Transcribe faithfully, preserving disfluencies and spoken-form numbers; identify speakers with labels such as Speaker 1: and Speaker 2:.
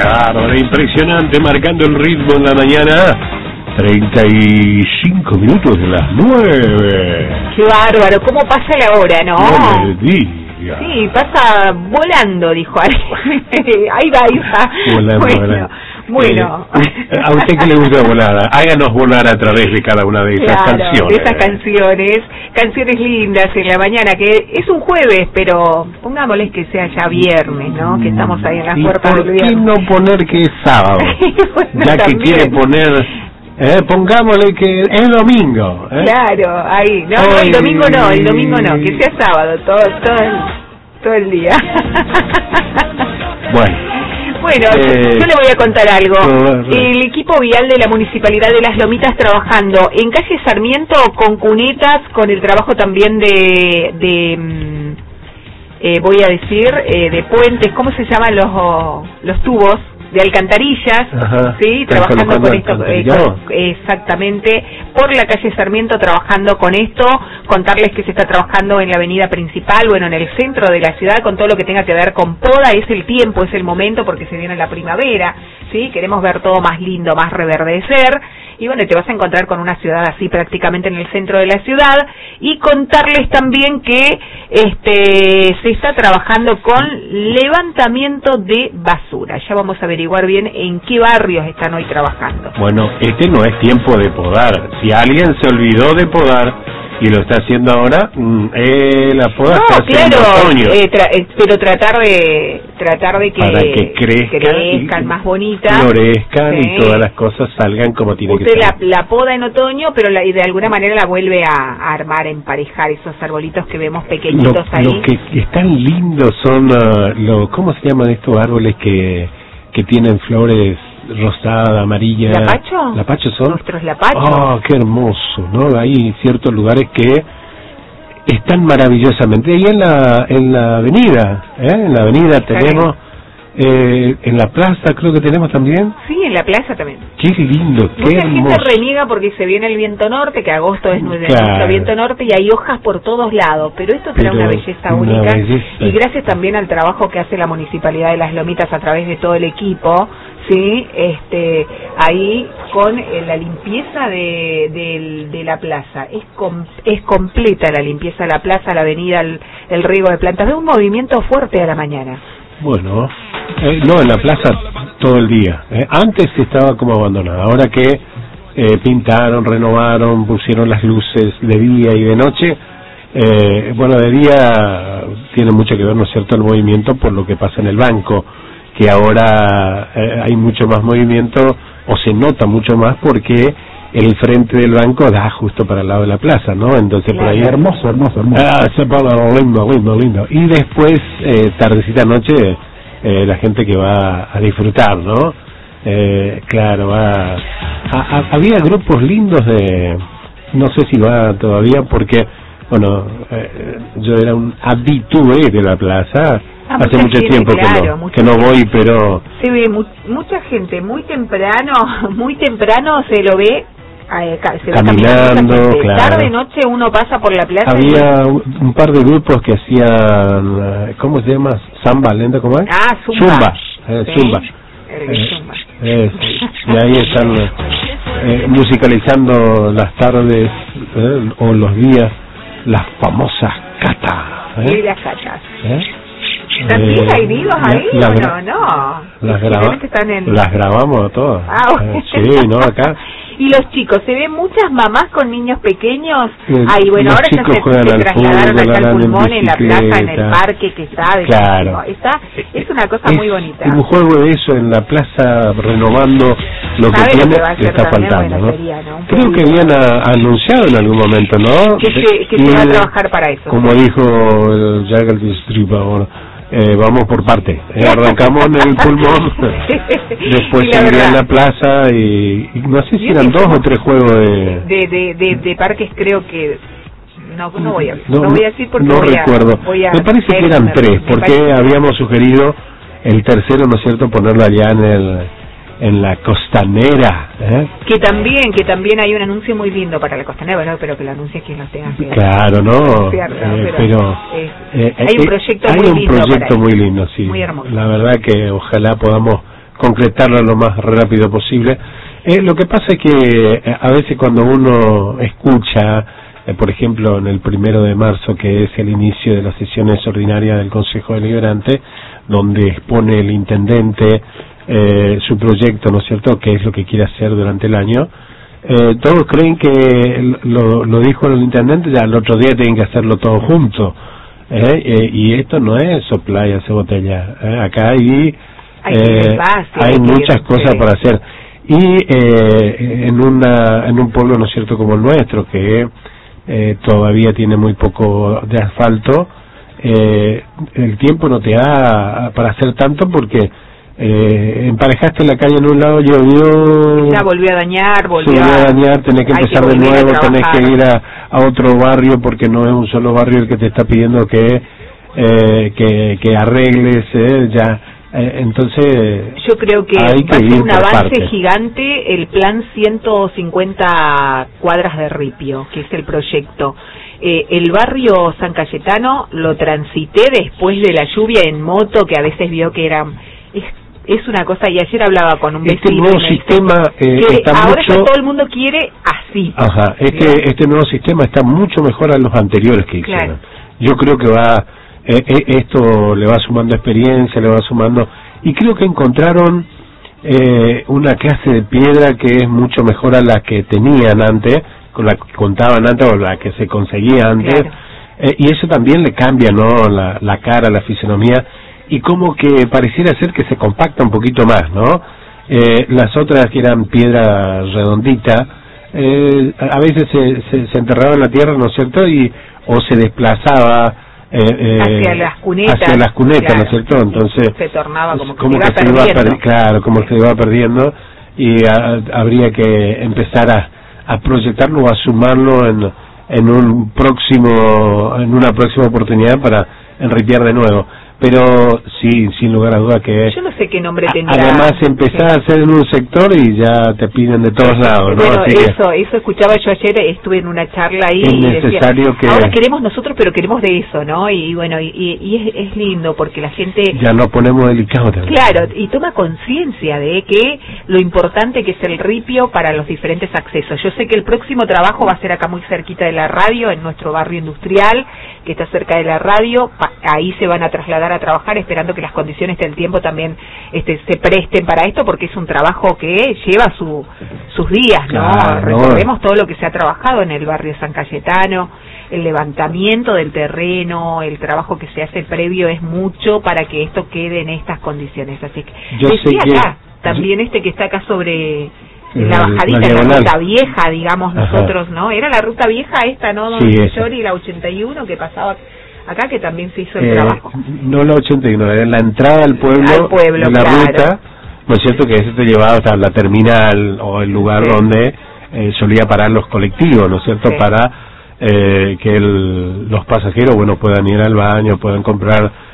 Speaker 1: bárbaro, impresionante, marcando el ritmo en la mañana. treinta y cinco minutos de las nueve.
Speaker 2: Qué bárbaro, ¿cómo pasa la hora, no?
Speaker 1: No me diga.
Speaker 2: Sí, pasa volando, dijo alguien. Ahí va, ahí va.
Speaker 1: Volando,
Speaker 2: bueno,
Speaker 1: volando.
Speaker 2: bueno.
Speaker 1: Eh, ¿A usted que le gusta volar? Háganos volar a través de cada una de esas
Speaker 2: claro,
Speaker 1: canciones.
Speaker 2: de esas canciones, canciones lindas en la mañana, que es un jueves, pero pongámosles que sea ya viernes, ¿no? Que estamos ahí en las puertas del viernes.
Speaker 1: ¿Y por qué no poner que es sábado?
Speaker 2: bueno,
Speaker 1: ya que
Speaker 2: también.
Speaker 1: quiere poner... Eh, pongámosle que es domingo. ¿eh?
Speaker 2: Claro, ahí. No, no, el domingo no, el domingo no, que sea sábado, todo, todo, el, todo el día.
Speaker 1: bueno.
Speaker 2: Bueno, eh, yo le voy a contar algo. El equipo vial de la Municipalidad de Las Lomitas trabajando en calle Sarmiento con cunetas, con el trabajo también de, de eh, voy a decir, eh, de puentes, ¿cómo se llaman los, los tubos? De alcantarillas,
Speaker 1: ajá,
Speaker 2: sí, trabajando con esto, eh, con, exactamente, por la calle Sarmiento trabajando con esto, contarles que se está trabajando en la avenida principal, bueno, en el centro de la ciudad, con todo lo que tenga que ver con poda, es el tiempo, es el momento, porque se viene la primavera, sí, queremos ver todo más lindo, más reverdecer, y bueno, te vas a encontrar con una ciudad así prácticamente en el centro de la ciudad, y contarles también que este se está trabajando con levantamiento de basura, ya vamos a ver averiguar bien en qué barrios están hoy trabajando.
Speaker 1: Bueno, este no es tiempo de podar. Si alguien se olvidó de podar y lo está haciendo ahora, eh, la poda
Speaker 2: no,
Speaker 1: está haciendo
Speaker 2: claro,
Speaker 1: otoño.
Speaker 2: Eh, tra eh, pero tratar de tratar de que,
Speaker 1: para que crezcan,
Speaker 2: crezcan más bonitas,
Speaker 1: florezcan sí. Y todas las cosas salgan como tiene
Speaker 2: Usted
Speaker 1: que ser.
Speaker 2: Usted la, la poda en otoño, pero la, y de alguna manera la vuelve a, a armar, a emparejar esos arbolitos que vemos pequeñitos
Speaker 1: lo,
Speaker 2: ahí.
Speaker 1: Lo que están lindos son, uh, lo, ¿cómo se llaman estos árboles que que tienen flores rosada, amarilla?
Speaker 2: ¿Lapacho?
Speaker 1: ¿Lapacho son?
Speaker 2: Nuestros lapachos.
Speaker 1: Oh, qué hermoso, ¿no? Hay ciertos lugares que están maravillosamente. Y en la en la avenida, ¿eh? En la avenida tenemos, eh, en la plaza creo que tenemos también.
Speaker 2: Sí, en la plaza también.
Speaker 1: Qué lindo, qué
Speaker 2: Mucha
Speaker 1: hermoso.
Speaker 2: Mucha gente reniega porque se viene el viento norte, que agosto es nuestro
Speaker 1: claro.
Speaker 2: viento norte, y hay hojas por todos lados, pero esto será una belleza
Speaker 1: una
Speaker 2: única,
Speaker 1: belleza.
Speaker 2: Y gracias también al trabajo que hace la Municipalidad de Las Lomitas a través de todo el equipo, sí, este, ahí con eh, la limpieza de, de, de la plaza, es com, es completa la limpieza de la plaza, la avenida, el, el riego de plantas, de un movimiento fuerte a la mañana.
Speaker 1: Bueno, eh, no, en la plaza todo el día. Eh. Antes estaba como abandonada, ahora que eh, pintaron, renovaron, pusieron las luces de día y de noche. Eh, bueno, de día tiene mucho que ver, ¿no es cierto?, el movimiento por lo que pasa en el banco, que ahora eh, hay mucho más movimiento, o se nota mucho más porque el frente del banco da justo para el lado de la plaza, ¿no? Entonces claro. Por ahí...
Speaker 3: Hermoso, hermoso, hermoso.
Speaker 1: Ah, se pone lindo, lindo, lindo. Y después, eh, tardecita noche, eh, la gente que va a disfrutar, ¿no? Eh, claro, va... A, a, había grupos lindos de... No sé si va todavía porque, bueno, eh, yo era un habitué de la plaza.
Speaker 2: Ah,
Speaker 1: hace mucho
Speaker 2: gente,
Speaker 1: tiempo
Speaker 2: claro,
Speaker 1: que no, que no voy, pero...
Speaker 2: Se ve mu mucha gente, muy temprano, muy temprano se lo ve... Eh, se
Speaker 1: caminando,
Speaker 2: va
Speaker 1: claro.
Speaker 2: Tarde, noche uno pasa por la plaza.
Speaker 1: Había y... un par de grupos que hacían, ¿cómo se llama? Samba, lenta, ¿cómo es?
Speaker 2: Ah, zumba.
Speaker 1: Zumba, eh,
Speaker 2: sí.
Speaker 1: zumba.
Speaker 2: Eh, zumba.
Speaker 1: Eh, y ahí están eh, musicalizando las tardes eh, o los días las famosas catas.
Speaker 2: ¿eh? Y las catas.
Speaker 1: ¿Eh?
Speaker 2: ¿También hay vivos ahí?
Speaker 1: La, la,
Speaker 2: no, no.
Speaker 1: Las, graba
Speaker 2: en...
Speaker 1: las grabamos todas.
Speaker 2: Ah, bueno.
Speaker 1: eh, sí, ¿no? Acá.
Speaker 2: Y los chicos, ¿se ven muchas mamás con niños pequeños?
Speaker 1: Eh,
Speaker 2: Ahí, bueno, ahora ya se, se trasladaron
Speaker 1: fútbol,
Speaker 2: acá al pulmón en, en la plaza, en el parque que está. De
Speaker 1: claro.
Speaker 2: Está, es una cosa
Speaker 1: es
Speaker 2: muy bonita.
Speaker 1: Un juego de eso en la plaza, renovando lo que tiene,
Speaker 2: lo que
Speaker 1: le está
Speaker 2: también,
Speaker 1: faltando,
Speaker 2: bueno,
Speaker 1: ¿no?
Speaker 2: sería, ¿no?
Speaker 1: Creo que habían a, anunciado en algún momento, ¿no?
Speaker 2: Que se, que se va a trabajar para eso.
Speaker 1: Como
Speaker 2: ¿sí?
Speaker 1: dijo el Jack Distribuidor. Eh, vamos por parte, eh, arrancamos en el pulmón, después seguiría en la plaza y, y no sé si eran dos o tres juegos de...
Speaker 2: De, de, de, de parques, creo que... No, no voy a,
Speaker 1: no,
Speaker 2: no voy a decir porque
Speaker 1: no
Speaker 2: voy
Speaker 1: recuerdo.
Speaker 2: A, voy a,
Speaker 1: me parece que eran tres, porque habíamos sugerido el tercero, ¿no es cierto?, ponerlo allá en el... en la costanera, ¿eh?
Speaker 2: Que también, que también hay un anuncio muy lindo para la costanera, bueno, pero que lo anuncie quien lo tenga que...
Speaker 1: Claro, ¿no?
Speaker 2: Cierto,
Speaker 1: eh,
Speaker 2: pero
Speaker 1: pero
Speaker 2: es,
Speaker 1: eh,
Speaker 2: hay un proyecto
Speaker 1: hay
Speaker 2: muy
Speaker 1: un
Speaker 2: lindo
Speaker 1: proyecto
Speaker 2: para
Speaker 1: muy lindo, sí.
Speaker 2: Muy hermoso.
Speaker 1: La verdad que ojalá podamos concretarla lo más rápido posible. Eh, lo que pasa es que eh, a veces cuando uno escucha, eh, por ejemplo, en el primero de marzo, que es el inicio de las sesiones ordinarias del Consejo Deliberante, donde expone el intendente eh, su proyecto, ¿no es cierto?, qué es lo que quiere hacer durante el año, eh, todos creen que lo, lo dijo el intendente, ya el otro día tienen que hacerlo todo junto, eh, eh, y esto no es soplar y hacer botella, eh, acá hay,
Speaker 2: hay,
Speaker 1: eh,
Speaker 2: base,
Speaker 1: hay
Speaker 2: hay
Speaker 1: muchas
Speaker 2: que,
Speaker 1: cosas
Speaker 2: sí.
Speaker 1: para hacer. Y eh, en una en un pueblo, ¿no es cierto?, como el nuestro, que eh, todavía tiene muy poco de asfalto, eh, el tiempo no te da para hacer tanto porque eh, emparejaste la calle en un lado, llovió,
Speaker 2: ya volvió a dañar, volvió
Speaker 1: a,
Speaker 2: a
Speaker 1: dañar, tenés que empezar
Speaker 2: que
Speaker 1: de nuevo, tenés que ir a, a otro barrio porque no es un solo barrio el que te está pidiendo que eh, que, que arregles, eh, ya. Eh, entonces
Speaker 2: yo creo que,
Speaker 1: hay
Speaker 2: va
Speaker 1: que
Speaker 2: a ser
Speaker 1: ir
Speaker 2: un
Speaker 1: por
Speaker 2: avance
Speaker 1: partes.
Speaker 2: gigante el plan ciento cincuenta cuadras de ripio, que es el proyecto. Eh, el barrio San Cayetano lo transité después de la lluvia en moto, que a veces vio que era es, es una cosa, y ayer hablaba con un vecino.
Speaker 1: Este nuevo sistema eh,
Speaker 2: que
Speaker 1: está
Speaker 2: ahora
Speaker 1: mucho...
Speaker 2: ya todo el mundo quiere así.
Speaker 1: Ajá, este, este nuevo sistema está mucho mejor a los anteriores que hicieron. Claro. Yo creo que va... Eh, eh, esto le va sumando experiencia, le va sumando, y creo que encontraron eh, una clase de piedra que es mucho mejor a la que tenían antes, con la que contaban antes o la que se conseguía antes, claro. eh, y eso también le cambia, ¿no?, la, la cara, la fisonomía, y como que pareciera ser que se compacta un poquito más, ¿no? Eh, las otras que eran piedra redondita, eh, a veces se, se, se enterraba en la tierra, ¿no es cierto?, y o se desplazaba Eh, eh,
Speaker 2: hacia las cunetas,
Speaker 1: hacia las cunetas,
Speaker 2: claro,
Speaker 1: ¿no es cierto? Entonces
Speaker 2: se tornaba como que,
Speaker 1: como
Speaker 2: se,
Speaker 1: que
Speaker 2: iba
Speaker 1: se iba
Speaker 2: perdiendo.
Speaker 1: per claro, como sí. se iba perdiendo, y a, habría que empezar a, a proyectarlo o a sumarlo en, en un próximo, en una próxima oportunidad para enriquear de nuevo. Pero sí, sin lugar a duda que...
Speaker 2: Yo no sé qué nombre tendrá.
Speaker 1: Además, empezar sí. a hacer en un sector y ya te piden de todos lados, ¿no?
Speaker 2: Bueno,
Speaker 1: Así
Speaker 2: eso,
Speaker 1: que
Speaker 2: eso escuchaba yo ayer, estuve en una charla ahí
Speaker 1: es
Speaker 2: y
Speaker 1: necesario
Speaker 2: decía,
Speaker 1: que...
Speaker 2: ahora queremos nosotros, pero queremos de eso, ¿no? Y bueno, y, y es, es lindo porque la gente...
Speaker 1: Ya nos ponemos delicados también.
Speaker 2: Claro, y toma conciencia de que lo importante que es el ripio para los diferentes accesos. Yo sé que el próximo trabajo va a ser acá muy cerquita de la radio, en nuestro barrio industrial, que está cerca de la radio, ahí se van a trasladar a trabajar, esperando que las condiciones del tiempo también este, se presten para esto, porque es un trabajo que lleva su, sus días, ¿no? Claro, recordemos todo lo que se ha trabajado en el barrio San Cayetano, el levantamiento del terreno, el trabajo que se hace previo es mucho para que esto quede en estas condiciones. Así que
Speaker 1: yo
Speaker 2: decía
Speaker 1: sé
Speaker 2: acá,
Speaker 1: que...
Speaker 2: también este que está acá sobre...
Speaker 1: La,
Speaker 2: la bajadita,
Speaker 1: la,
Speaker 2: la ruta vieja, digamos. Ajá. Nosotros, ¿no? Era la ruta vieja esta, ¿no? Don
Speaker 1: sí,
Speaker 2: y la ochenta y uno que pasaba acá, que también se hizo el
Speaker 1: eh,
Speaker 2: trabajo.
Speaker 1: No la ochenta y uno, era la entrada al pueblo,
Speaker 2: al pueblo
Speaker 1: de la
Speaker 2: claro.
Speaker 1: ruta, ¿no es cierto?, que eso te llevaba hasta la terminal o el lugar sí. donde eh, solía parar los colectivos, ¿no es cierto?, sí. para eh, que el, los pasajeros, bueno, puedan ir al baño, puedan comprar